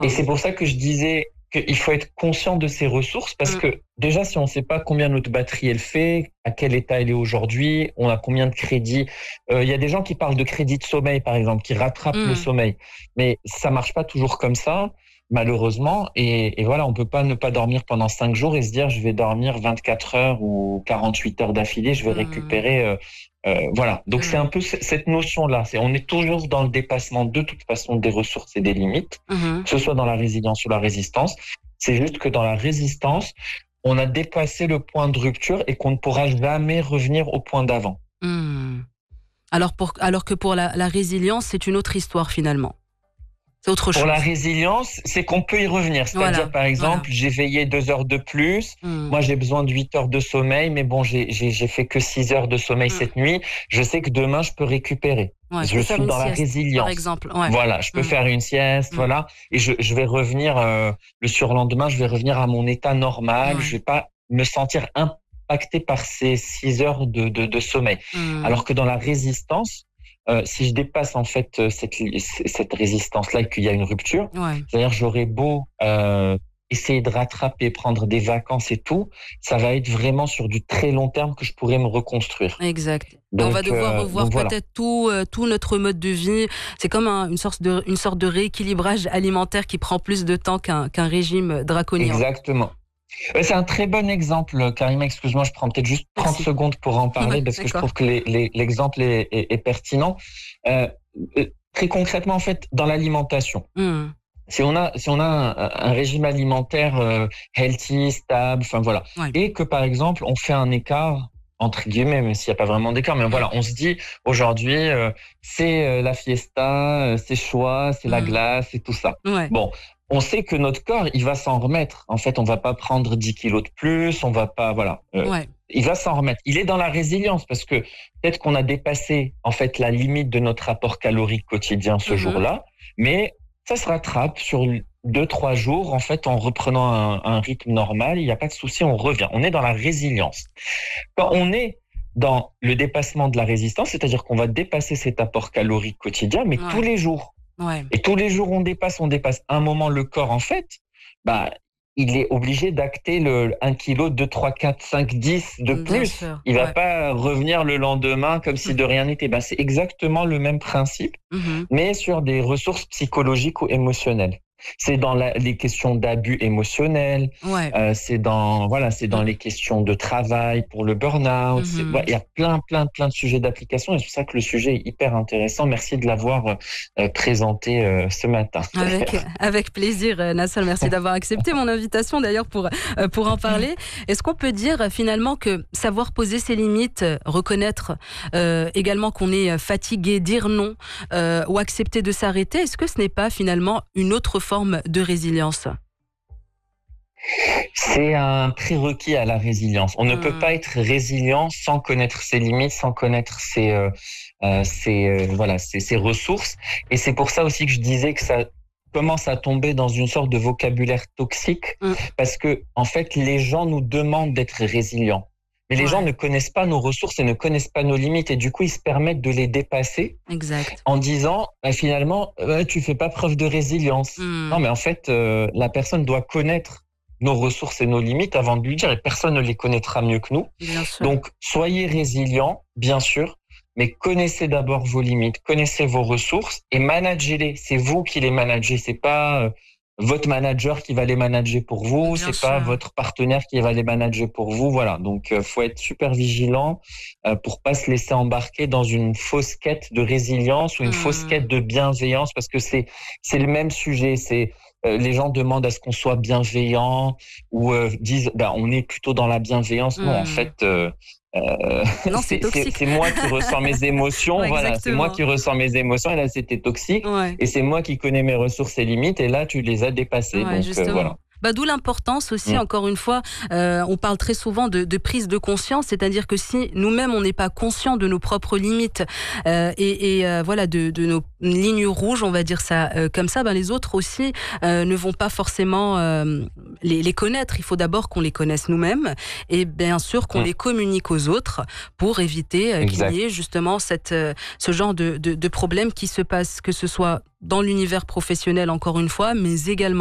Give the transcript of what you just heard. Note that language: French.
Et c'est pour ça que je disais qu'il faut être conscient de ses ressources parce que déjà, si on ne sait pas combien notre batterie elle fait, à quel état elle est aujourd'hui, on a combien de crédits. Il y a des gens qui parlent de crédit de sommeil, par exemple, qui rattrapent le sommeil. Mais ça marche pas toujours comme ça, malheureusement. Et voilà, on peut pas ne pas dormir pendant 5 jours et se dire, je vais dormir 24 heures ou 48 heures d'affilée, je vais récupérer. Voilà. Donc c'est un peu cette notion-là. On est toujours dans le dépassement de toute façon des ressources et des limites, que ce soit dans la résilience ou la résistance. C'est juste que dans la résistance, on a dépassé le point de rupture et qu'on ne pourra jamais revenir au point d'avant. Alors que pour la résilience, c'est une autre histoire finalement. C'est autre chose. Pour la résilience, c'est qu'on peut y revenir. C'est-à-dire, par exemple, j'ai veillé 2 heures de plus. Moi, j'ai besoin de 8 heures de sommeil, mais bon, j'ai fait que 6 heures de sommeil cette nuit. Je sais que demain, je peux récupérer. Je suis dans la résilience. Par exemple. Voilà, je peux faire une sieste, voilà. Et je vais revenir, le surlendemain, je vais revenir à mon état normal. Je vais pas me sentir impacté par ces 6 heures de sommeil. Alors que dans la résistance, si je dépasse en fait cette résistance-là et qu'il y a une rupture, c'est-à-dire j'aurais beau essayer de rattraper, prendre des vacances et tout, ça va être vraiment sur du très long terme que je pourrais me reconstruire. Exact. Donc, on va devoir revoir peut-être tout notre mode de vie. C'est comme une sorte de rééquilibrage alimentaire qui prend plus de temps qu'un régime draconien. Exactement. C'est un très bon exemple, Karima. Excuse-moi, je prends peut-être juste 30 secondes pour en parler parce que je trouve que l'exemple est pertinent. Très concrètement, en fait, dans l'alimentation, si on a un régime alimentaire healthy, stable, enfin voilà, et que par exemple on fait un écart entre guillemets, même s'il n'y a pas vraiment d'écart, mais voilà, on se dit aujourd'hui c'est la fiesta, c'est choix, c'est la glace et tout ça. Bon. On sait que notre corps, il va s'en remettre. En fait, on va pas prendre 10 kilos de plus, on va pas, voilà. Il va s'en remettre. Il est dans la résilience parce que peut-être qu'on a dépassé, en fait, la limite de notre apport calorique quotidien ce jour-là, mais ça se rattrape sur 2-3 jours, en fait, en reprenant un rythme normal. Il n'y a pas de souci, on revient. On est dans la résilience. Quand on est dans le dépassement de la résistance, c'est-à-dire qu'on va dépasser cet apport calorique quotidien, mais tous les jours. Et tous les jours, on dépasse. À un moment, le corps, en fait, il est obligé d'acter le 1 kilo, 2, 3, 4, 5, 10 de plus. Il va pas revenir le lendemain comme si de rien n'était. C'est exactement le même principe, mais sur des ressources psychologiques ou émotionnelles. C'est dans les questions d'abus émotionnels, c'est dans les questions de travail pour le burn-out. Il y a plein de sujets d'application et c'est pour ça que le sujet est hyper intéressant. Merci de l'avoir présenté ce matin. Avec plaisir, Nassal. Merci d'avoir accepté mon invitation d'ailleurs pour en parler. Est-ce qu'on peut dire finalement que savoir poser ses limites, reconnaître également qu'on est fatigué, dire non ou accepter de s'arrêter, est-ce que ce n'est pas finalement une autre forme de résilience? C'est un prérequis à la résilience. On ne peut pas être résilient sans connaître ses limites, sans connaître ses ressources. Et c'est pour ça aussi que je disais que ça commence à tomber dans une sorte de vocabulaire toxique, parce que en fait, les gens nous demandent d'être résilients. Mais les gens ne connaissent pas nos ressources et ne connaissent pas nos limites. Et du coup, ils se permettent de les dépasser en disant, finalement, tu fais pas preuve de résilience. Non, mais en fait, la personne doit connaître nos ressources et nos limites avant de lui dire, et personne ne les connaîtra mieux que nous. Donc, soyez résilients, bien sûr, mais connaissez d'abord vos limites, connaissez vos ressources et managez-les. C'est vous qui les managez, c'est pas votre manager qui va les manager pour vous, c'est pas votre partenaire qui va les manager pour vous, voilà. Donc, faut être super vigilant pour pas se laisser embarquer dans une fausse quête de résilience ou une fausse quête de bienveillance, parce que c'est le même sujet. C'est les gens demandent à ce qu'on soit bienveillant ou disent, on est plutôt dans la bienveillance. Non, en fait. Non, c'est toxique. C'est moi qui ressens mes émotions, voilà, c'est moi qui ressens mes émotions et là c'était toxique et c'est moi qui connais mes ressources et limites et là tu les as dépassées, donc voilà. D'où l'importance aussi, encore une fois, on parle très souvent de prise de conscience, c'est-à-dire que si nous-mêmes on n'est pas conscient de nos propres limites voilà de nos lignes rouges, on va dire ça comme ça, les autres aussi ne vont pas forcément les connaître. Il faut d'abord qu'on les connaisse nous-mêmes et bien sûr qu'on les communique aux autres pour éviter qu'il y ait justement ce genre de problème qui se passe, que ce soit dans l'univers professionnel encore une fois, mais également